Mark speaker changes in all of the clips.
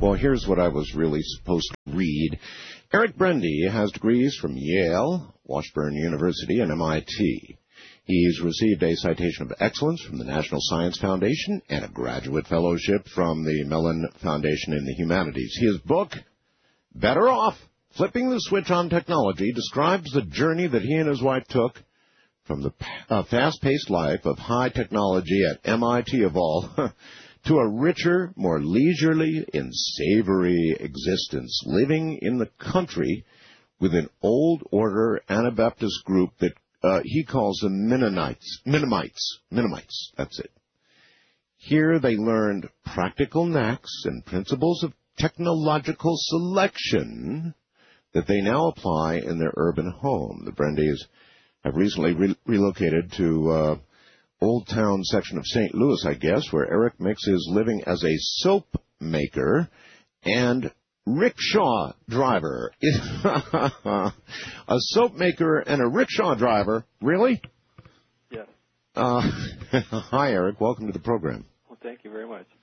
Speaker 1: Well, here's what I was really supposed to read. Eric Brendy has degrees from Yale, Washburn University, and MIT. He's received a Citation of Excellence from the National Science Foundation and a graduate fellowship from the Mellon Foundation in the Humanities. His book, Better Off, Flipping the Switch on Technology, describes the journey that he and his wife took from the fast-paced life of high technology at MIT of all to a richer, more leisurely and savory existence, living in the country with an old order Anabaptist group that he calls the Mennonites. That's it. Here they learned practical knacks and principles of technological selection that they now apply in their urban home. The Brendys have recently relocated to Old Town section of St. Louis, I guess, where Eric makes his living as a soap maker and rickshaw driver. A soap maker and a rickshaw driver? Really?
Speaker 2: Yes.
Speaker 1: Hi, Eric. Welcome to the program.
Speaker 2: Well, thank you very much.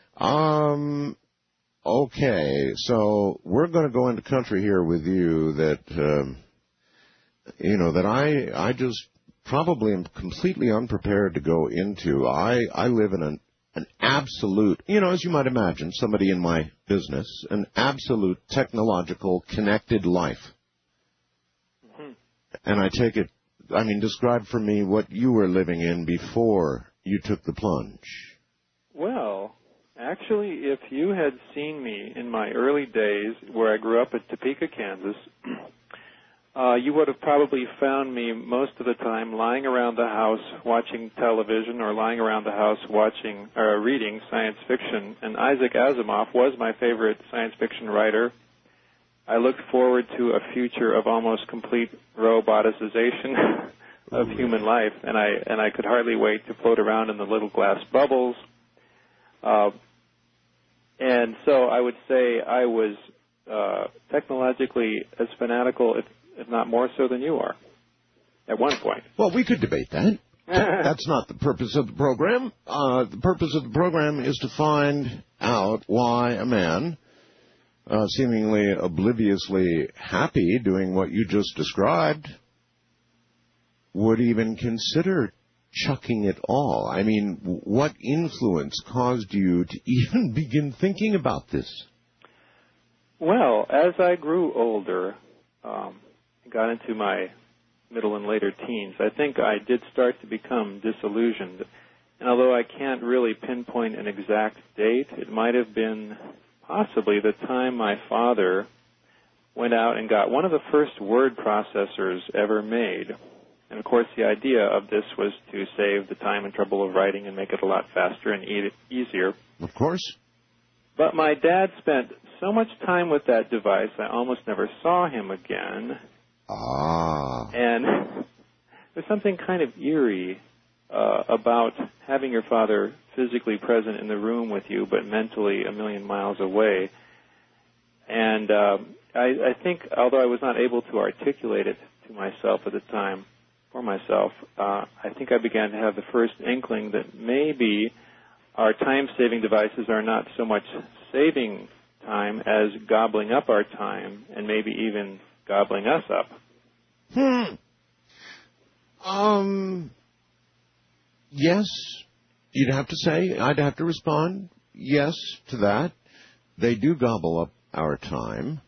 Speaker 1: Okay, so we're going to go into country here with you that, that I just probably am completely unprepared to go into. I live in an absolute, as you might imagine, somebody in my business, an absolute technological connected life. Mm-hmm. And I take it, describe for me what you were living in before you took the plunge.
Speaker 2: Well, actually, if you had seen me in my early days where I grew up in Topeka, Kansas, you would have probably found me most of the time lying around the house watching television or lying around the house reading science fiction. And Isaac Asimov was my favorite science fiction writer. I looked forward to a future of almost complete roboticization of human life, and I could hardly wait to float around in the little glass bubbles. And so I would say I was technologically as fanatical, if not more so than you are, at one point.
Speaker 1: Well, we could debate that. That's not the purpose of the program. The purpose of the program is to find out why a man, seemingly obliviously happy doing what you just described, would even consider chucking it all. What influence caused you to even begin thinking about this?
Speaker 2: Well, as I grew older, got into my middle and later teens, I think I did start to become disillusioned. And although I can't really pinpoint an exact date, it might have been possibly the time my father went out and got one of the first word processors ever made. And, of course, the idea of this was to save the time and trouble of writing and make it a lot faster and easier.
Speaker 1: Of course.
Speaker 2: But my dad spent so much time with that device, I almost never saw him again.
Speaker 1: Ah.
Speaker 2: And there's something kind of eerie about having your father physically present in the room with you, but mentally a million miles away. And I think, although I was not able to articulate it to myself at the time, for myself, I think I began to have the first inkling that maybe our time-saving devices are not so much saving time as gobbling up our time and maybe even gobbling us up.
Speaker 1: Yes, you'd have to say. I'd have to respond yes to that. They do gobble up our time,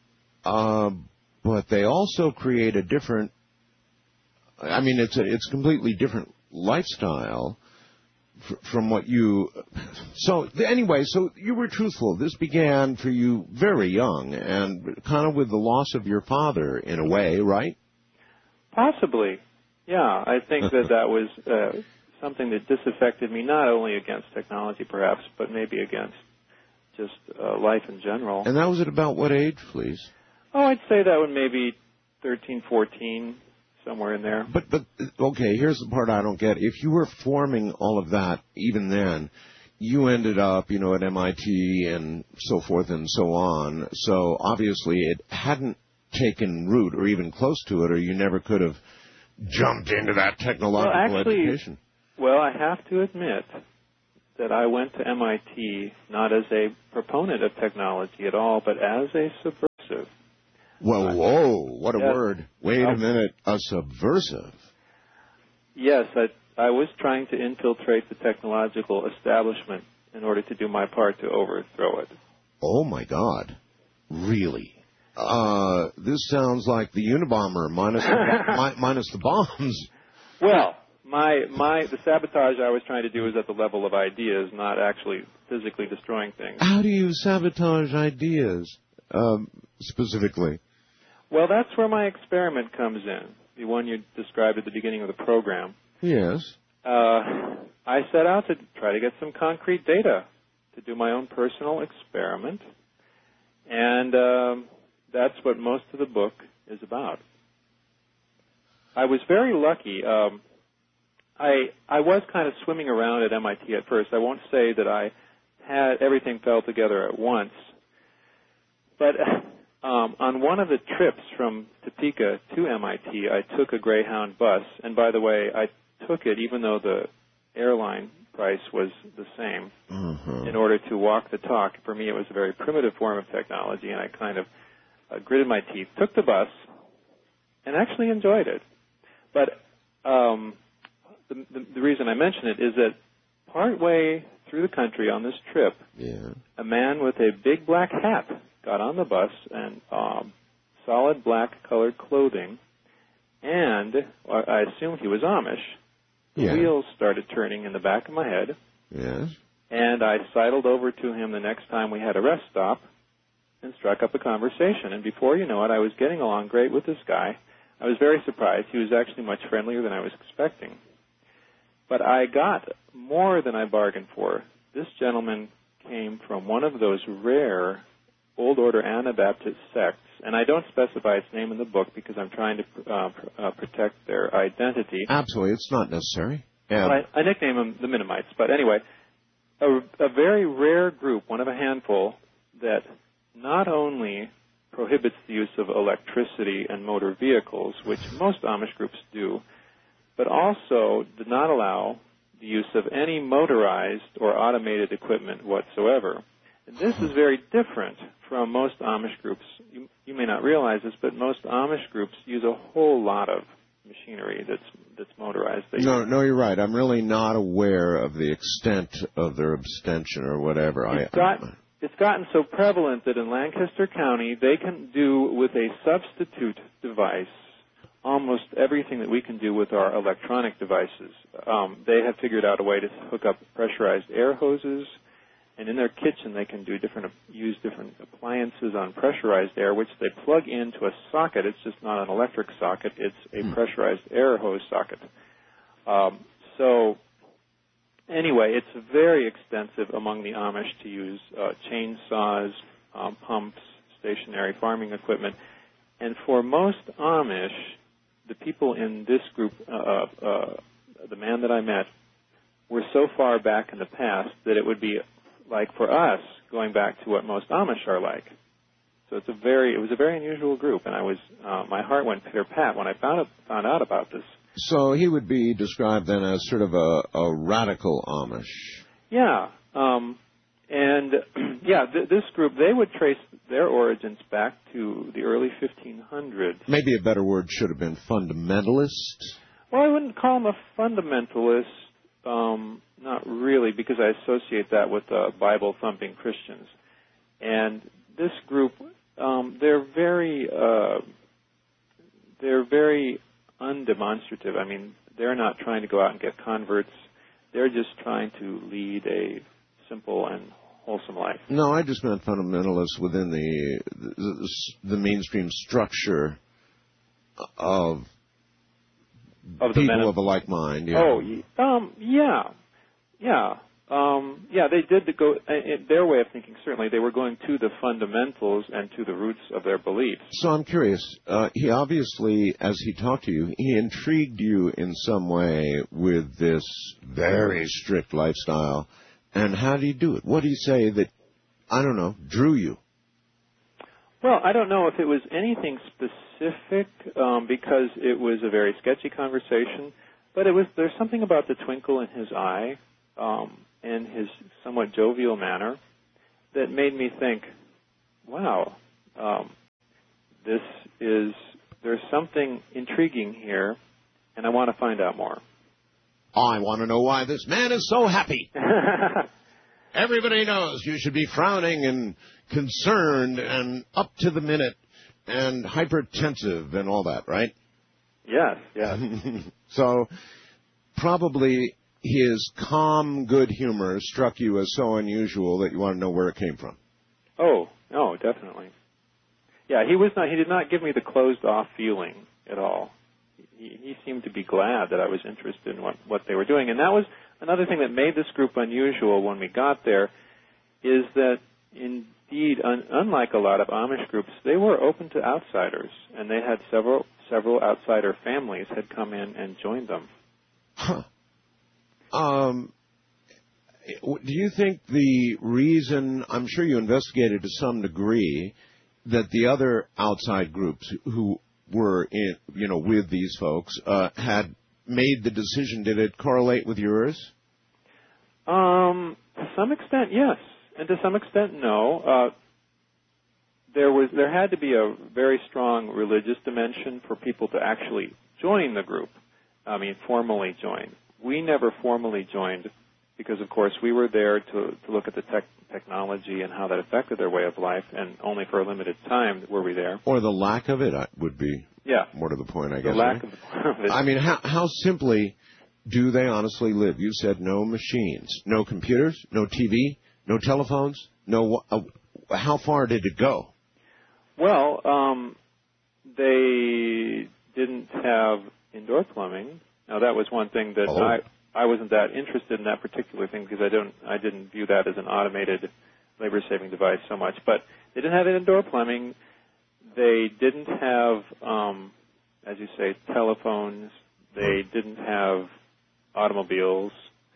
Speaker 1: but they also create a different, it's a completely different lifestyle from what you... So you were truthful. This began for you very young and kind of with the loss of your father in a way, right?
Speaker 2: Possibly. Yeah, I think that was something that disaffected me, not only against technology perhaps, but maybe against just life in general.
Speaker 1: And that was at about what age, please?
Speaker 2: Oh, I'd say that one maybe 13, 14, somewhere in there.
Speaker 1: But okay, here's the part I don't get. If you were forming all of that even then, you ended up, at MIT and so forth and so on. So obviously it hadn't taken root or even close to it, or you never could have jumped into that technological education.
Speaker 2: Well, I have to admit that I went to MIT not as a proponent of technology at all, but as a subversive.
Speaker 1: Whoa, what a word. Wait a minute, a subversive?
Speaker 2: Yes, I was trying to infiltrate the technological establishment in order to do my part to overthrow it.
Speaker 1: Oh, my God. Really? This sounds like the Unabomber minus the bombs.
Speaker 2: Well, the sabotage I was trying to do is at the level of ideas, not actually physically destroying things.
Speaker 1: How do you sabotage ideas, specifically?
Speaker 2: Well, that's where my experiment comes in, the one you described at the beginning of the program.
Speaker 1: Yes.
Speaker 2: I set out to try to get some concrete data to do my own personal experiment, and that's what most of the book is about. I was very lucky. I was kind of swimming around at MIT at first. I won't say that I had everything fell together at once, but on one of the trips from Topeka to MIT, I took a Greyhound bus, and by the way, I took it even though the airline price was the same in order to walk the talk. For me, it was a very primitive form of technology, and I kind of gritted my teeth, took the bus, and actually enjoyed it. But the reason I mention it is that partway through the country on this trip, a man with a big black hat got on the bus and solid black-colored clothing, and I assumed he was Amish. The wheels started turning in the back of my head, and I sidled over to him the next time we had a rest stop and struck up a conversation. And before you know it, I was getting along great with this guy. I was very surprised. He was actually much friendlier than I was expecting. But I got more than I bargained for. This gentleman came from one of those rare Old Order Anabaptist sects, and I don't specify its name in the book because I'm trying to protect their identity.
Speaker 1: Absolutely, it's not necessary.
Speaker 2: I nickname them the Mennonites. But anyway, a very rare group, one of a handful, that not only prohibits the use of electricity and motor vehicles, which most Amish groups do, but also did not allow the use of any motorized or automated equipment whatsoever. And this is very different from most Amish groups. You may not realize this, but most Amish groups use a whole lot of machinery that's motorized.
Speaker 1: No, you're right. I'm really not aware of the extent of their abstention or whatever.
Speaker 2: It's gotten so prevalent that in Lancaster County, they can do with a substitute device almost everything that we can do with our electronic devices. They have figured out a way to hook up pressurized air hoses, and in their kitchen they can use different appliances on pressurized air, which they plug into a socket. It's just not an electric socket. It's a pressurized air hose socket. So anyway, it's very extensive among the Amish to use chainsaws, pumps, stationary farming equipment. And for most Amish, the people in this group, the man that I met, were so far back in the past that it would be like for us going back to what most Amish are like. So it was a very unusual group, and my heart went pitter-pat when I found out about this.
Speaker 1: So he would be described then as sort of a radical Amish.
Speaker 2: Yeah. This group, they would trace their origins back to the early 1500s.
Speaker 1: Maybe a better word should have been fundamentalist.
Speaker 2: Well, I wouldn't call them a fundamentalist, not really, because I associate that with Bible-thumping Christians. And this group, they're very undemonstrative. I mean, they're not trying to go out and get converts. They're just trying to lead a simple and wholesome life.
Speaker 1: No, I just meant fundamentalists within the mainstream structure of people of a like mind. Yeah. They did go in their way of thinking. Certainly, they were going to the fundamentals and to the roots of their beliefs. So I'm curious. He obviously, as he talked to you, he intrigued you in some way with this very strict lifestyle. And how do you do it? What do you say that, I don't know, drew you? Well, I don't know if it was anything specific because it was a very sketchy conversation, but there's something about the twinkle in his eye
Speaker 2: in his somewhat jovial manner that made me think, wow, there's something intriguing here, and I want to find out more.
Speaker 1: I want to know why this man is so happy. Everybody knows you should be frowning and concerned and up to the minute and hypertensive and all that, right?
Speaker 2: Yes, yes.
Speaker 1: So probably his calm, good humor struck you as so unusual that you want to know where it came from.
Speaker 2: Oh, no, definitely. Yeah, he did not give me the closed-off feeling at all. He seemed to be glad that I was interested in what they were doing. And that was another thing that made this group unusual when we got there, is that indeed, unlike a lot of Amish groups, they were open to outsiders, and they had several outsider families had come in and joined them.
Speaker 1: Huh. Do you think the reason, I'm sure you investigated to some degree, that the other outside groups who were with these folks had made the decision, did it correlate with yours?
Speaker 2: To some extent, yes, and to some extent, no. There had to be a very strong religious dimension for people to actually join the group. I mean, formally join. We never formally joined because, of course, we were there to look at the technology and how that affected their way of life, and only for a limited time were we there.
Speaker 1: Or the lack of it would be more to the point, I guess.
Speaker 2: The lack of it.
Speaker 1: I mean, how simply do they honestly live? You said no machines, no computers, no TV, no telephones, no. How far did it go?
Speaker 2: Well, they didn't have indoor plumbing. Now, that was one thing that I wasn't that interested in, that particular thing, because I didn't view that as an automated labor-saving device so much. But they didn't have indoor plumbing. They didn't have, as you say, telephones. They didn't have automobiles.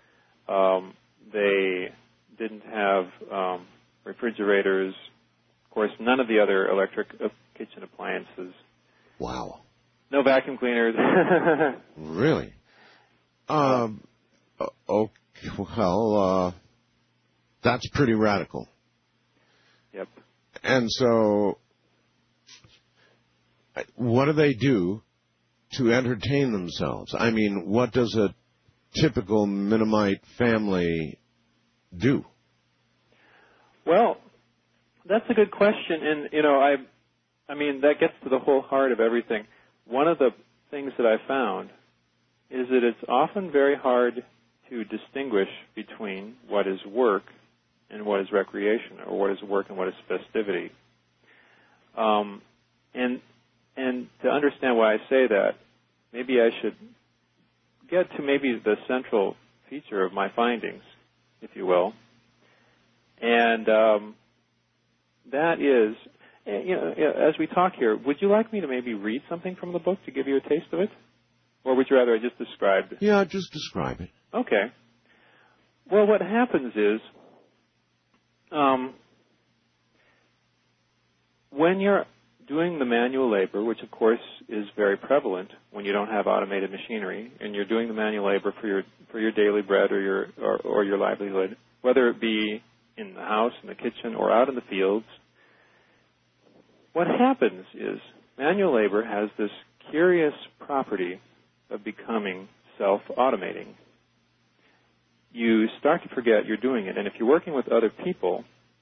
Speaker 2: They didn't have refrigerators. Of course, none of the other electric kitchen appliances.
Speaker 1: Wow.
Speaker 2: No vacuum cleaners.
Speaker 1: Really? Okay, well, that's pretty radical.
Speaker 2: Yep.
Speaker 1: And so, what do they do to entertain themselves? I mean, what does a typical Mennonite family do?
Speaker 2: Well, that's a good question, and I mean that gets to the whole heart of everything. One of the things that I found is that it's often very hard to distinguish between what is work and what is recreation, or what is work and what is festivity. And to understand why I say that, maybe I should get to maybe the central feature of my findings, if you will. And that is, as we talk here, would you like me to maybe read something from the book to give you a taste of it? Or would you rather I just describe it?
Speaker 1: Yeah, just describe it.
Speaker 2: Okay. Well, what happens is, when you're doing the manual labor, which of course is very prevalent when you don't have automated machinery, and you're doing the manual labor for your daily bread or your livelihood, whether it be in the house, in the kitchen, or out in the fields, what happens is manual labor has this curious property of becoming self-automating. You start to forget you're doing it, and if you're working with other people,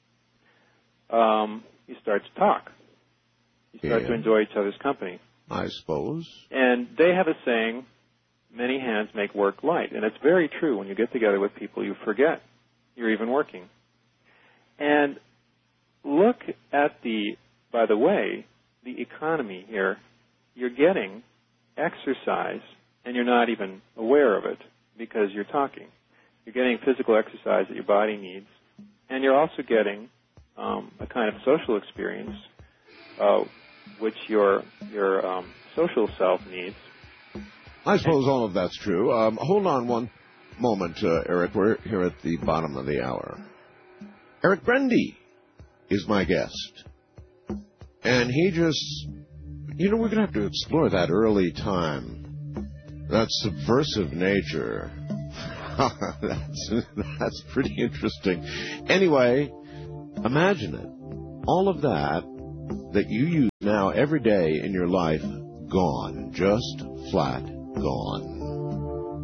Speaker 2: you start to talk. You start to enjoy each other's company.
Speaker 1: I suppose.
Speaker 2: And they have a saying, many hands make work light, and it's very true. When you get together with people, you forget you're even working. And look at by the way, the economy here. You're getting exercise, and you're not even aware of it because you're talking. You're getting physical exercise that your body needs, and you're also getting a kind of social experience, which your social self needs.
Speaker 1: I suppose all of that's true. Hold on one moment, Eric. We're here at the bottom of the hour. Eric Brendy is my guest. And he just, we're going to have to explore that early time, that subversive nature. That's pretty interesting. Anyway, imagine it. All of that you use now every day in your life, gone. Just flat gone.